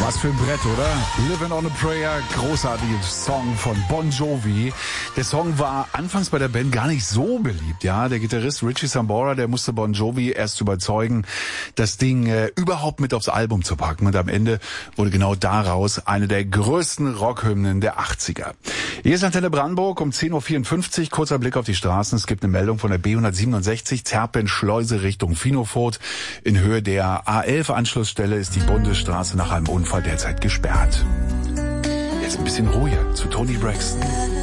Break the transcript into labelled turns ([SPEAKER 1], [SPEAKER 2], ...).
[SPEAKER 1] Was für ein Brett, oder? Living on a Prayer, großartiger Song von Bon Jovi. Der Song war anfangs bei der Band gar nicht so beliebt, ja. Der Gitarrist Richie Sambora, der musste Bon Jovi erst überzeugen, das Ding überhaupt mit aufs Album zu packen. Und am Ende wurde genau daraus eine der größten Rockhymnen der 80er. Hier ist Antenne Brandenburg um 10.54 Uhr. Kurzer Blick auf die Straßen. Es gibt eine Meldung von der B167, Zerpenschleuse Richtung Finofurt. In Höhe der A11-Anschlussstelle ist die Bundesstraße nach einem Unfall derzeit gesperrt. Jetzt ein bisschen ruhiger zu Toni Braxton.